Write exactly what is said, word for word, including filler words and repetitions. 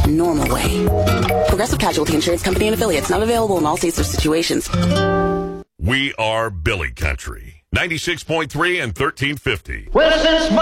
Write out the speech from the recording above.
normal way. Progressive Casualty Insurance Company and affiliates, not available in all states or situations. We are Billy Country. ninety-six point three and thirteen fifty. Well, since my